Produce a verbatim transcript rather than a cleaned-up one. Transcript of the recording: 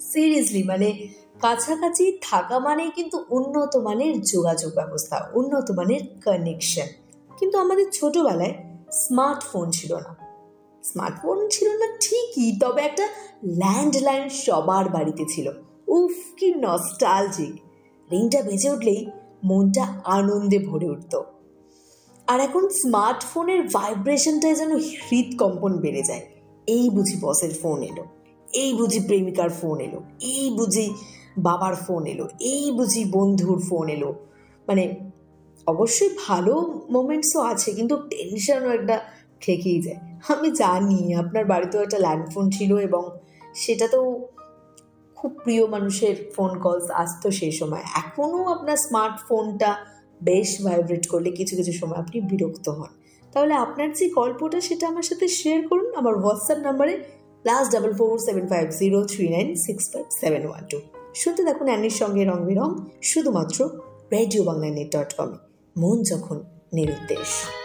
Seriously মানে কাছাকাছি থাকা মানেই কিন্তু উন্নত মানের যোগাযোগ ব্যবস্থা, উন্নত মানের কানেকশন। কিন্তু আমাদের ছোটবেলায় স্মার্টফোন ছিল না। স্মার্টফোন ছিল না ঠিকই, তবে একটা ল্যান্ডলাইন সবার বাড়িতে ছিল। উফ, কি নস্টালজিক! রিংটা বেজে উঠলেই মনটা আনন্দে ভরে উঠত। আর এখন স্মার্টফোনের ভাইব্রেশনটায় যেন হৃদকম্পন বেড়ে যায়। এই বুঝি বসের ফোন এলো, এই বুঝি প্রেমিকার ফোন এলো, এই বুঝি বাবার ফোন এলো, এই বুঝি বন্ধুর ফোন এলো। মানে অবশ্যই ভালো মোমেন্টসও আছে, কিন্তু টেনশনও একটা থেকেই যায়। আমি জানি আপনার বাড়িতেও একটা ল্যান্ডফোন ছিল এবং সেটাতেও খুব প্রিয় মানুষের ফোন কলস আসতো সেই সময়। এখনও আপনার স্মার্টফোনটা বেশ ভাইব্রেট করলে কিছু কিছু সময় আপনি বিরক্ত হন। তাহলে আপনার যে গল্পটা সেটা আমার সাথে শেয়ার করুন আমার হোয়াটসঅ্যাপ নাম্বারে plus double four seven five zero three nine six five seven one two. শুনতে দেখুন অ্যানির সঙ্গে রং বেরং, শুধুমাত্র রেডিও বাংলা নেট ডট কমে। মন যখন নিরুদ্দেশ।